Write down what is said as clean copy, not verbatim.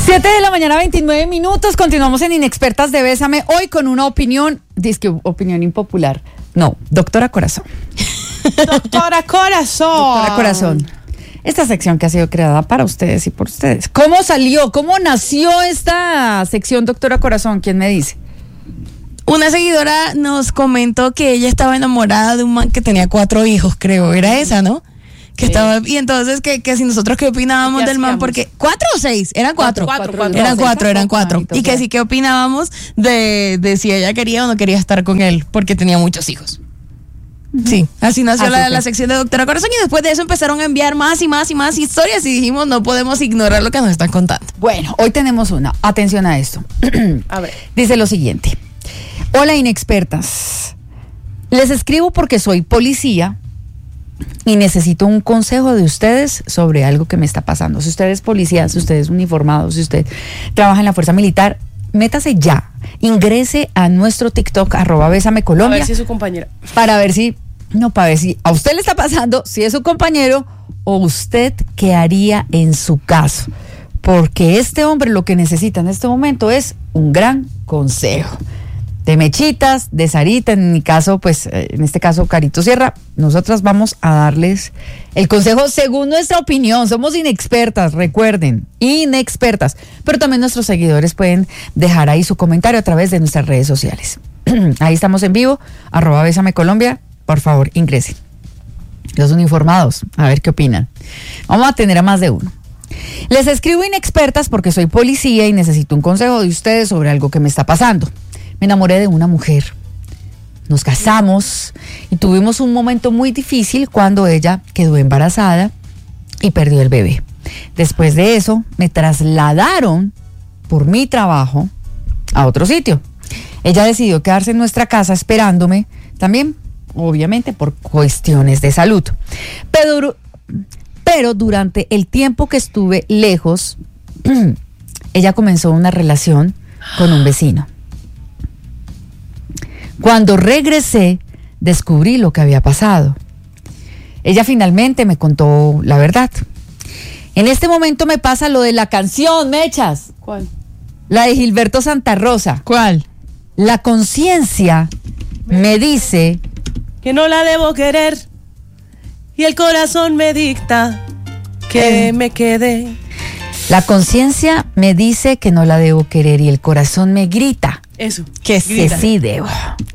7:29 a.m. Continuamos en Inexpertas de Bésame. Hoy con una opinión, opinión impopular. No, doctora Corazón. Doctora Corazón. Doctora Corazón. Esta sección que ha sido creada para ustedes y por ustedes. ¿Cómo salió? ¿Cómo nació esta sección, doctora Corazón? ¿Quién me dice? Una seguidora nos comentó que ella estaba enamorada de un man que tenía 4 hijos, creo. Era esa, ¿no? Que estaba, y entonces que si nosotros qué opinábamos del man, porque 4 o 6, eran 4. Eran 4. Y que sí, qué opinábamos de si ella quería o no quería estar con él, porque tenía muchos hijos. Sí, así nació la sección de Doctora Corazón, y después de eso empezaron a enviar más y más y más historias y dijimos, no podemos ignorar lo que nos están contando. Bueno, hoy tenemos una. Atención a esto. A ver. Dice lo siguiente. Hola, inexpertas. Les escribo porque soy policía y necesito un consejo de ustedes sobre algo que me está pasando. Si usted es policía, si usted es uniformado, si usted trabaja en la fuerza militar, métase ya. Ingrese a nuestro TikTok, @BésameColombia. A ver si es su compañera. Para ver si a usted le está pasando, si es su compañero o usted qué haría en su caso. Porque este hombre lo que necesita en este momento es un gran consejo. De Mechitas, de Sarita, en mi caso, pues, en este caso, Carito Sierra, nosotras vamos a darles el consejo según nuestra opinión. Somos inexpertas, recuerden, inexpertas. Pero también nuestros seguidores pueden dejar ahí su comentario a través de nuestras redes sociales. Ahí estamos en vivo, @BésameColombia. Por favor, ingresen. Los uniformados, a ver qué opinan. Vamos a tener a más de uno. Les escribo inexpertas porque soy policía y necesito un consejo de ustedes sobre algo que me está pasando. Me enamoré de una mujer, nos casamos y tuvimos un momento muy difícil cuando ella quedó embarazada y perdió el bebé. Después de eso, me trasladaron por mi trabajo a otro sitio. Ella decidió quedarse en nuestra casa esperándome, también, obviamente, por cuestiones de salud. Pero durante el tiempo que estuve lejos, ella comenzó una relación con un vecino. Cuando regresé, descubrí lo que había pasado. Ella finalmente me contó la verdad. En este momento me pasa lo de la canción, Mechas. ¿Cuál? La de Gilberto Santa Rosa. ¿Cuál? La conciencia me dice que no la debo querer y el corazón me dicta que me quede. La conciencia me dice que no la debo querer y el corazón me grita Eso. que sí debo.